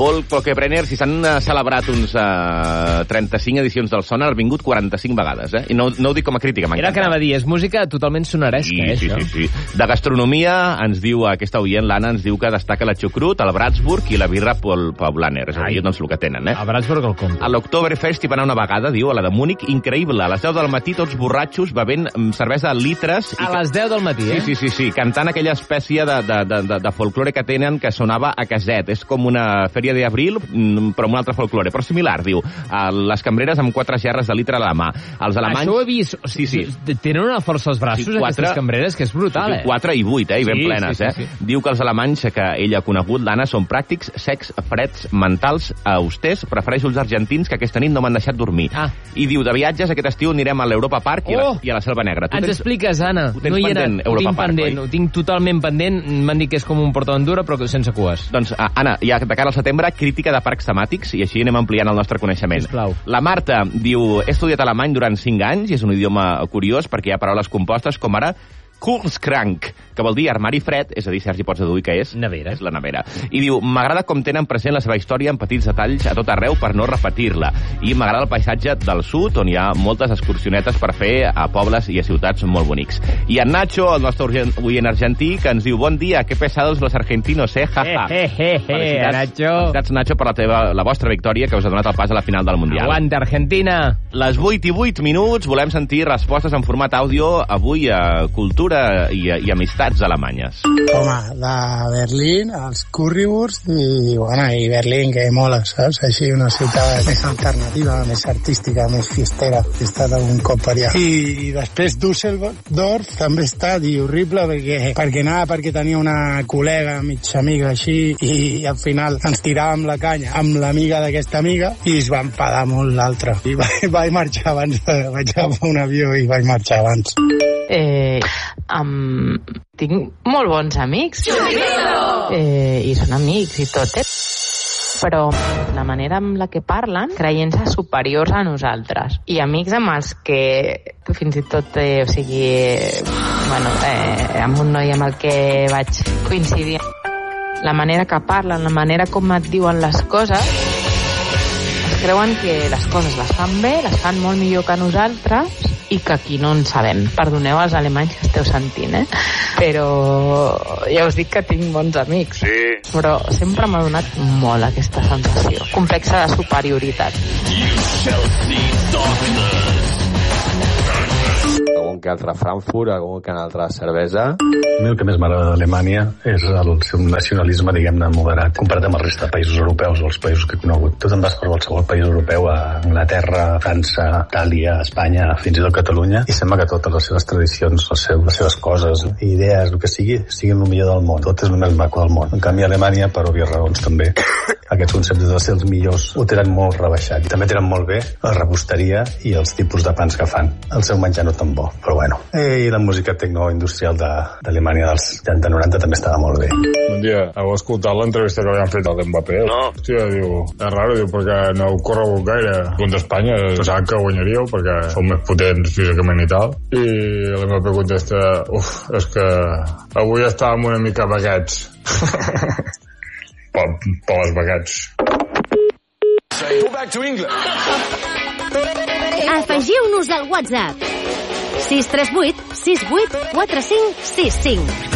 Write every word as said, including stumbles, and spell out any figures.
Paul Kalkbrenner, si s'han uh, celebrat uns uh, trenta-cinc edicions del Sonar, ha vingut quaranta-cinc vegades, eh? I no, no ho dic com a crítica, m'encanta. Era el que anava a dir, és música totalment sonaresca, sí, eh, sí, això? Sí, sí. De gastronomia, ens diu aquesta oient, l'Anna, ens diu que destaca la xucrut, el Bratsburg i la birra Paul Paulaner. És a dir, doncs el que tenen, eh? A Bratsburg el compte. A l'Oktoberfest hi va anar una vegada, diu, a la de Múnich, increïble. A les deu del matí, tots borratxos, bevent cervesa a litres. A les deu del matí, eh? Sí, sí, sí, sí, cantant aquella espècie de, de, de, de, de folklore que tenen que sonava a caset. És com una fèria d'abril, però amb un altre folklore. Però similar, diu. Les cambreres amb quatre gerres de litre a la mà. Els alemanys... Això ho he vist. O sigui, sí, sí. Tenen una força als braços, sí, quatre... aquestes cambreres, que és brutal, eh? quatre i vuit, eh? I ben sí, plenes, sí, sí, eh? sí. Diu que els alemanys que ella ha conegut, l'Anna, són pràctics, secs, freds, mentals, austers. Prefereixo els argentins, que aquesta nit no m'han deixat dormir. Ah. I diu, de viatges, aquest estiu anirem a l'Europa Park oh! i, a la, i a la Selva Negra. Tu Ens tens... expliques, Anna. Ho tens no hi pendent, era... Europa ho tinc Park, pendent, oi? Ho tinc totalment pendent. M'han dit que és com un PortAventura, però sense cues. Doncs, Anna, ja de cara al setembre, crítica de parcs temàtics, i així anem ampliant el nostre coneixement. Sisplau. La Marta diu, he estudiat alemany durant cinc anys, i és un idioma curiós perquè hi ha paraules compostes com ara Kurzkrank, que vol dir armari fred, és a dir, Sergi, pots deduir que és? Nevera. És la nevera. I diu, m'agrada com tenen present la seva història en petits detalls a tot arreu per no repetir-la. I m'agrada el paisatge del sud, on hi ha moltes excursionetes per fer a pobles i a ciutats molt bonics. I en Nacho, el nostre oient argentí, que ens diu, bon dia, que pesados los argentinos, eh, jaja. Eh, eh, eh, eh, Nacho. Felicitats, Nacho, per la, teva, la vostra victòria que us ha donat el pas a la final del Mundial. Aguanta, Argentina! Les vuit i vuit minuts, volem sentir respostes en format àudio avui a cultura i, i amistats alemanyes. Home, de Berlín, els Currywurst i, bueno, i Berlín, que mola, saps? Així una ciutat més alternativa, més artística, més fiestera. He estat algun cop per allà. I, i després Düsseldorf també he estat, i horrible, perquè, perquè nada, perquè tenia una col·lega, mitja amiga així, i, i al final ens tiràvem la canya amb l'amiga d'aquesta amiga i es va enfadar molt l'altra. I vaig, vaig marxar abans, vaig agafar un avió i vaig marxar abans. Eh, um, tinc molt bons amics eh, i són amics i tot, eh? Però la manera amb la que parlen, creient-se superiors a nosaltres, i amics amb els que fins i tot, eh, o sigui, eh, bueno, eh, amb un noi amb el que vaig coincidir, la manera que parlen, la manera com et diuen les coses, es creuen que les coses les fan bé, les fan molt millor que nosaltres, i que aquí no en sabem. Perdoneu als alemanys que esteu sentint, eh? Però ja us dic que tinc bons amics. Sí. Però sempre m'ha donat molt aquesta sensació. Complexa de superioritat. Algun que altre Frankfurt, algun que altre cervesa. A mi el que més m'agrada d'Alemanya és el seu nacionalisme, diguem-ne, moderat, comparat amb el resta de països europeus o els països que he conegut. Tu te'n vas per qualsevol país europeu, a Anglaterra, França, Itàlia, Espanya, fins i tot Catalunya, i sembla que totes les seves tradicions, les seves, les seves coses, idees, el que sigui, siguin el millor del món. Tot és el més maco del món. En canvi, a Alemanya, per òbvies raons també, aquests conceptes de ser els millors ho tenen molt rebaixat. També tenen molt bé la rebosteria i els tipus de pans que fan. El seu menjar no tan bo, però bueno. I la música tecnoindustrial d'Alemanya dels setanta noranta també estava molt bé. Bon dia, heu escoltat l'entrevista que havien fet al Mbappé? No. Hòstia, diu, és raro, diu, perquè no heu corregut gaire contra Espanya, se saben que guanyaríeu perquè sou més potents físicament i tal. I l'Mbappé contesta, uf, és que avui estàvem una mica baguets. per, per les baguets. Go back to England. Afegiu-nos al WhatsApp sis tres vuit sis vuit quatre cinc sis cinc.